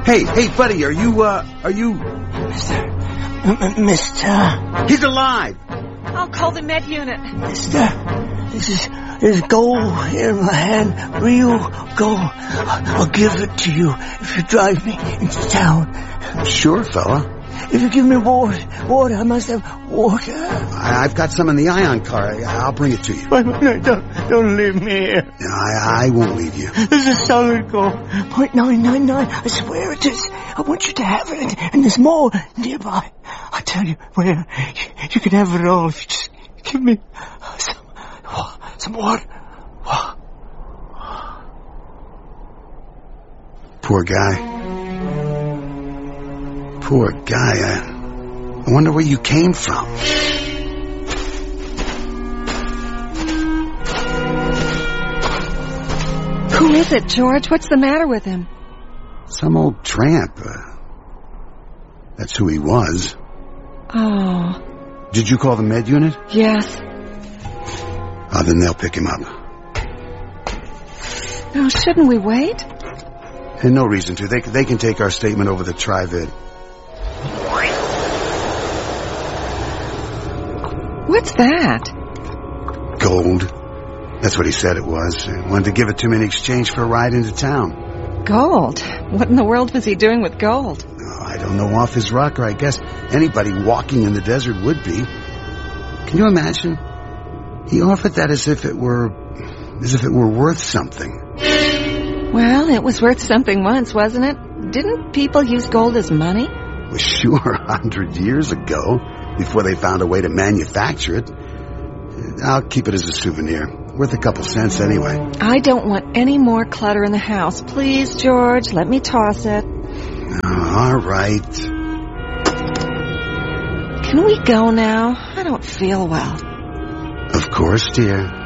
Hey, buddy, are you... Mister. He's alive! I'll call the med unit. Mister, there's gold here in my hand. Real gold. I'll give it to you if you drive me into town. Sure, fella. If you give me water, I must have water. I've got some in the Ion car. I'll bring it to you. Don't leave me here. I won't leave you. This is solid gold. 0.999. I swear it is. I want you to have it. And there's more nearby. I'll tell you where. You can have it all if you just give me some water. Poor guy. Poor guy. I wonder where you came from. Who is it, George? What's the matter with him? Some old tramp. That's who he was. Oh. Did you call the med unit? Yes. Then they'll pick him up. Oh, shouldn't we wait? And no reason to. They can take our statement over the Tri-Vid. What's that? Gold. That's what he said it was. He wanted to give it to me in exchange for a ride into town. Gold? What in the world was he doing with gold? Oh, I don't know, off his rocker. I guess anybody walking in the desert would be. Can you imagine? He offered that as if it were worth something. Well, it was worth something once, wasn't it? Didn't people use gold as money? Well, sure, 100 years ago, before they found a way to manufacture it. I'll keep it as a souvenir. Worth a couple cents anyway. I don't want any more clutter in the house. Please, George, let me toss it. All right. Can we go now? I don't feel well. Of course, dear.